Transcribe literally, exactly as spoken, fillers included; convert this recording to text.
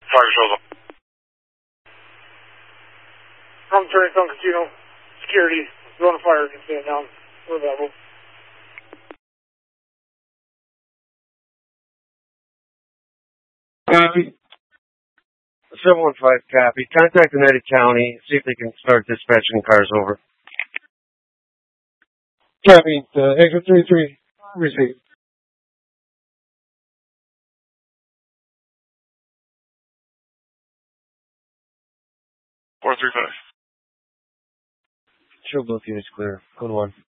Target shows up. I'm turning on casino. Security. Going to fire. Can stand down. We're available. Copy. seven one five, copy. Contact United County. See if they can start dispatching cars over. Copy. Uh, exit three three. Receive. four three five. Show both units clear. Code one.